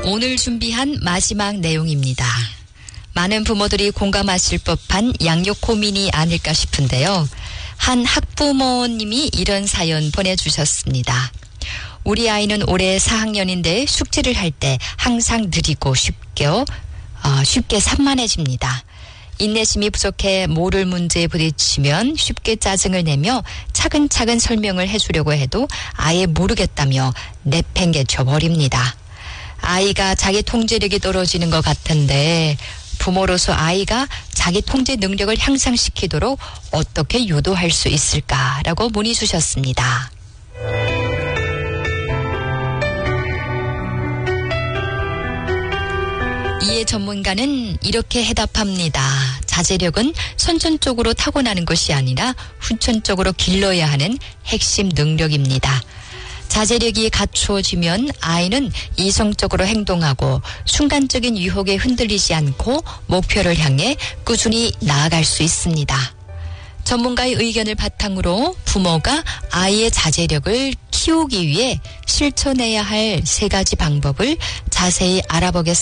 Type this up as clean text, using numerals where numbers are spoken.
오늘 준비한 마지막 내용입니다. 많은 부모들이 공감하실 법한 양육 고민이 아닐까 싶은데요. 한 학부모님이 이런 사연 보내주셨습니다. 우리 아이는 올해 4학년인데 숙제를 할 때 항상 느리고 쉽게 산만해집니다. 인내심이 부족해 모를 문제에 부딪히면 쉽게 짜증을 내며 차근차근 설명을 해주려고 해도 아예 모르겠다며 내팽개쳐 버립니다. 아이가 자기 통제력이 떨어지는 것 같은데 부모로서 아이가 자기 통제 능력을 향상시키도록 어떻게 유도할 수 있을까라고 문의 주셨습니다. 이에 전문가는 이렇게 해답합니다. 자제력은 선천적으로 타고나는 것이 아니라 후천적으로 길러야 하는 핵심 능력입니다. 자제력이 갖추어지면 아이는 이성적으로 행동하고 순간적인 유혹에 흔들리지 않고 목표를 향해 꾸준히 나아갈 수 있습니다. 전문가의 의견을 바탕으로 부모가 아이의 자제력을 키우기 위해 실천해야 할 3가지 방법을 자세히 알아보겠습니다.